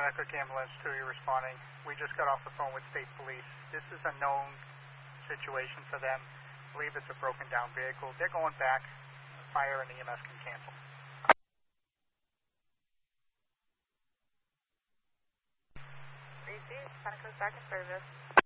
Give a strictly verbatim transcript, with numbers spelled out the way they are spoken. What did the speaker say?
Santa Cruz Ambulance two, you're responding. We just got off the phone with State Police. This is a known situation for them. I believe it's a broken down vehicle. They're going back. Fire and E M S can cancel. Received. Santa Cruz back in service.